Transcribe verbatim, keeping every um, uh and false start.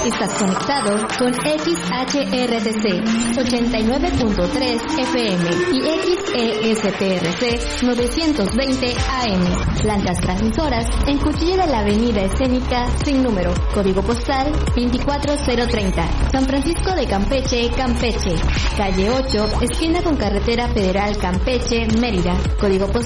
Estás conectado con X H R T C ochenta y nueve punto tres F M y X E S T R C novecientos veinte A M. Blancas transmisoras en Cuchilla de la Avenida Escénica sin número. Código postal veinticuatro cero treinta. San Francisco de Campeche, Campeche. Calle ocho, esquina con Carretera Federal Campeche, Mérida. Código postal